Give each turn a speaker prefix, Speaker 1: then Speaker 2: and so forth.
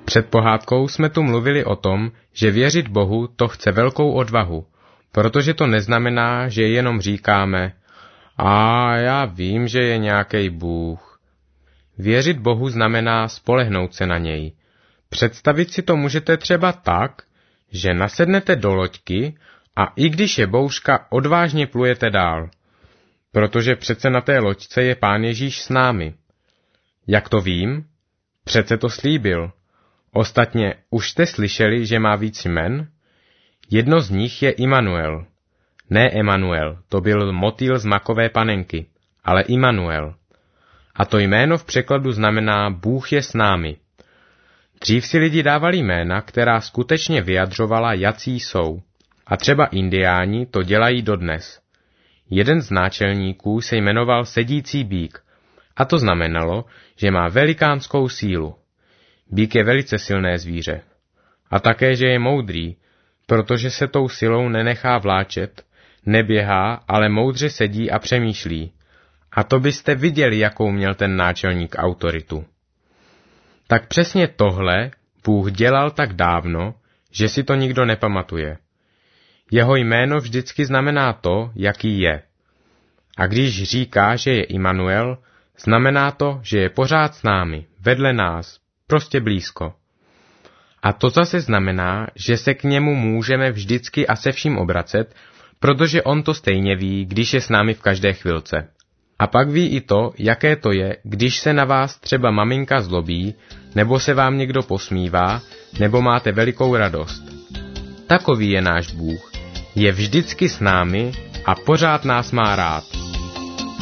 Speaker 1: Před pohádkou jsme tu mluvili o tom, že věřit Bohu to chce velkou odvahu, protože to neznamená, že jenom říkáme a já vím, že je nějaký Bůh. Věřit Bohu znamená spolehnout se na něj. Představit si to můžete třeba tak, že nasednete do loďky a i když je bouřka, odvážně plujete dál. Protože přece na té loďce je Pán Ježíš s námi. Jak to vím? Přece to slíbil. Ostatně už jste slyšeli, že má víc jmen? Jedno z nich je Immanuel. Ne Emanuel, to byl motýl z makové panenky, ale Immanuel. A to jméno v překladu znamená Bůh je s námi. Dřív si lidi dávali jména, která skutečně vyjadřovala, jací jsou. A třeba indiáni to dělají dodnes. Jeden z náčelníků se jmenoval Sedící býk, a to znamenalo, že má velikánskou sílu. Býk je velice silné zvíře. A také, že je moudrý, protože se tou silou nenechá vláčet, neběhá, ale moudře sedí a přemýšlí. A to byste viděli, jakou měl ten náčelník autoritu. Tak přesně tohle Bůh dělal tak dávno, že si to nikdo nepamatuje. Jeho jméno vždycky znamená to, jaký je. A když říká, že je Immanuel, znamená to, že je pořád s námi, vedle nás, prostě blízko. A to zase znamená, že se k němu můžeme vždycky a se vším obracet, protože on to stejně ví, když je s námi v každé chvilce. A pak ví i to, jaké to je, když se na vás třeba maminka zlobí, nebo se vám někdo posmívá, nebo máte velikou radost. Takový je náš Bůh. Je vždycky s námi a pořád nás má rád.